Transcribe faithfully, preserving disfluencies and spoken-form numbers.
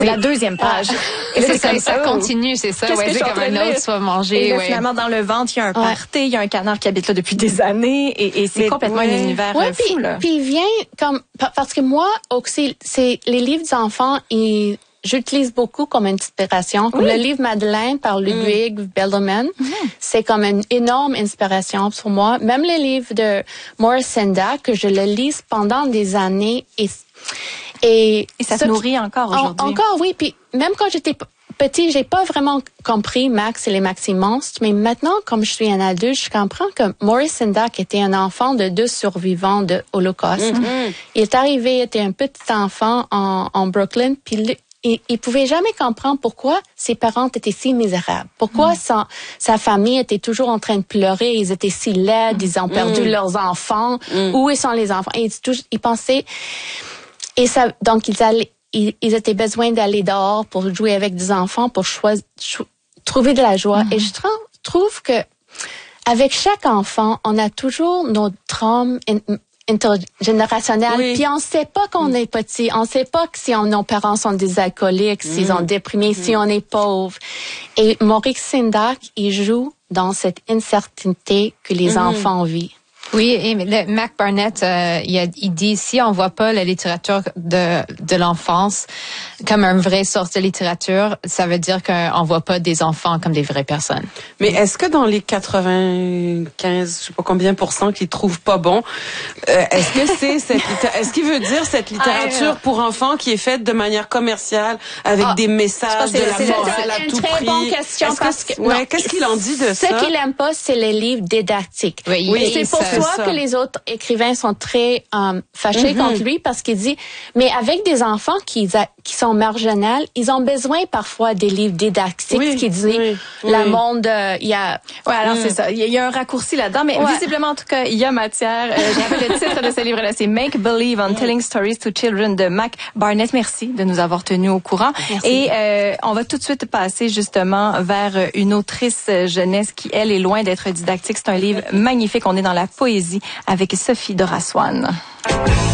la deuxième page. Ah. Et c'est ça, ça continue, c'est ça. Ouais, c'est comme un autre, soit manger. Et là, ouais. finalement, dans le ventre, il y a un party, il y a un canard qui habite là depuis des années, et, et c'est mais, complètement ouais. un univers ouais, fou, puis, là. Puis il vient comme, parce que moi, aussi, c'est les livres d'enfants, et j'utilise beaucoup comme inspiration. Comme oui. le livre Madeleine par Ludwig mm. Bellman, mm. c'est comme une énorme inspiration pour moi. Même le livre de Maurice Sendak, que je le lis pendant des années, et Et, et ça se nourrit encore aujourd'hui. En, encore, oui. Puis même quand j'étais petit, j'ai pas vraiment compris Max et les Maximonstres. Mais maintenant, comme je suis un adulte, je comprends que Maurice Sendak était un enfant de deux survivants de l'Holocauste. Mm-hmm. Il est arrivé, il était un petit enfant en, en Brooklyn, puis il, il, il pouvait jamais comprendre pourquoi ses parents étaient si misérables. Pourquoi mm. sa, sa famille était toujours en train de pleurer, ils étaient si laides, ils ont perdu mm. leurs enfants. Mm. Où sont les enfants? Et il, il pensait... Et ça, donc, ils allaient, ils, ils étaient besoin d'aller dehors pour jouer avec des enfants, pour choisir, cho- trouver de la joie. Mm-hmm. Et je trouve, trouve que, avec chaque enfant, on a toujours nos traumas in- intergénérationnels. Oui. Puis on sait pas qu'on mm. est petit. On sait pas que si on, nos parents sont des alcooliques, mm. s'ils sont déprimés, mm. si on est pauvre. Et Maurice Sendak, il joue dans cette incertitude que les mm. enfants vivent. Oui, et le Mac Barnett, euh, il, a, il dit, si on voit pas la littérature de, de l'enfance comme une vraie source de littérature, ça veut dire qu'on voit pas des enfants comme des vraies personnes. Mais est-ce que dans les quatre-vingt-quinze, je sais pas combien pour cent qu'ils trouvent pas bon, euh, est-ce que c'est cette, est-ce qu'il veut dire cette littérature pour enfants qui est faite de manière commerciale avec ah, des messages de la morale à tout prix? C'est une très bonne question parce que, ouais, qu'est-ce qu'il en dit de ce ça? Ce qu'il aime pas, c'est les livres didactiques. Oui, oui c'est pour ça. que les autres écrivains sont très um, fâchés mm-hmm. contre lui parce qu'il dit, mais avec des enfants qui, a, qui sont marginaux, ils ont besoin parfois des livres didactiques oui, qui disent oui, le oui. monde, il euh, y a... Ouais, alors mm. c'est ça, il y, y a un raccourci là-dedans, mais ouais. visiblement, en tout cas, il y a matière. Euh, je rappelle le titre de ce livre-là, c'est Make Believe on mm. Telling Stories to Children de Mac Barnett. Merci de nous avoir tenus au courant. Merci. Et euh, on va tout de suite passer justement vers une autrice jeunesse qui, elle, est loin d'être didactique. C'est un livre magnifique, on est dans la poésie avec Sophie Doraswan.